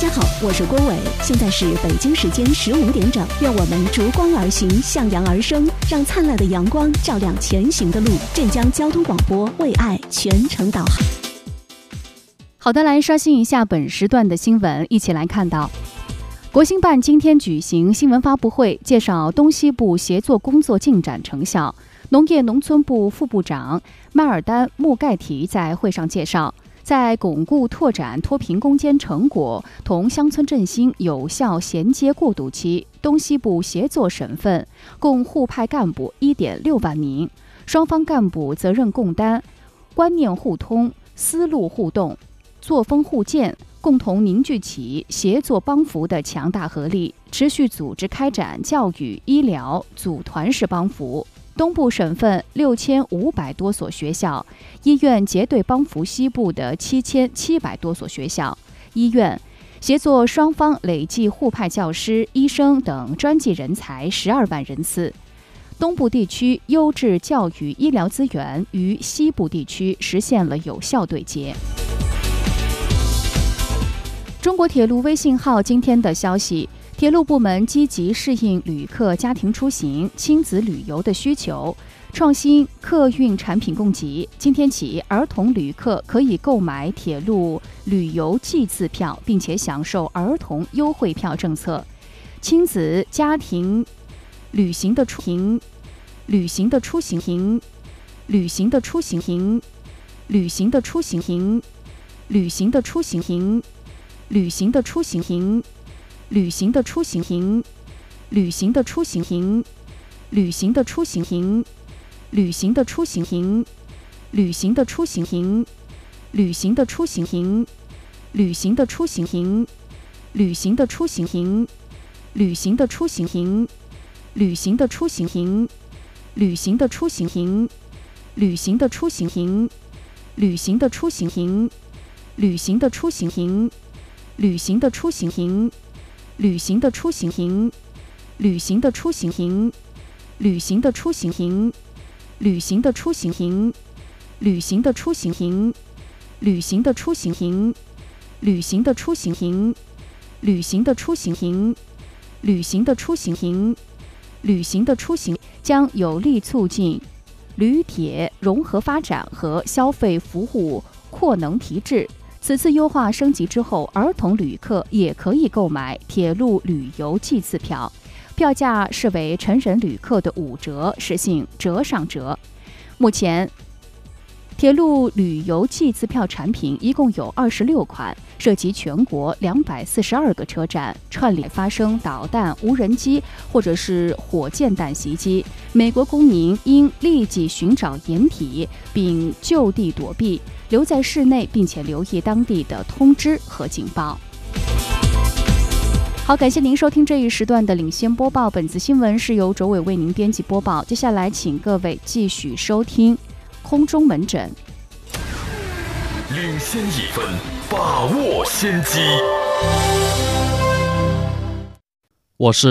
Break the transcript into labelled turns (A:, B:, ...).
A: 家好，我是郭伟，现在是北京时间15点整，愿我们逐光而行，向阳而生，让灿烂的阳光照亮前行的路。镇江交通广播为爱全程导航。
B: 好的，来刷新一下本时段的新闻，一起来看到。国新办今天举行新闻发布会，介绍东西部协作工作进展成效。农业农村部副部长迈尔丹·穆盖提在会上介绍，在巩固拓展脱贫攻坚成果同乡村振兴有效衔接过渡期，东西部协作省份共互派干部 1.6 万名，双方干部责任共担，观念互通，思路互动，作风互鉴，共同凝聚起协作帮扶的强大合力，持续组织开展教育、医疗组团式帮扶。东部省份6500多所学校，医院结对帮扶西部的7700多所学校、医院，协作双方累计互派教师、医生等专技人才12万人次。东部地区优质教育医疗资源与西部地区实现了有效对接。中国铁路微信号今天的消息，铁路部门积极适应旅客家庭出行、亲子旅游的需求，创新客运产品供给。今天起，儿童旅客可以购买铁路旅游季次票，并且享受儿童优惠票政策。亲子家庭旅行的出行将有力促进旅铁融合发展和消费服务扩能提质。此次优化升级之后，儿童旅客也可以购买铁路旅游季次票，票价视为成人旅客的5折，实行折上折。目前，铁路旅游季次票产品一共有26款，涉及全国242个车站，串联发生导弹、无人机或者是火箭弹袭击，美国公民应立即寻找掩体并就地躲避，留在室内，并且留意当地的通知和警报。好，感谢您收听这一时段的领先播报，本次新闻是由卓伟为您编辑播报。接下来请各位继续收听空中门诊。
C: 领先1分，把握先机。
D: 我是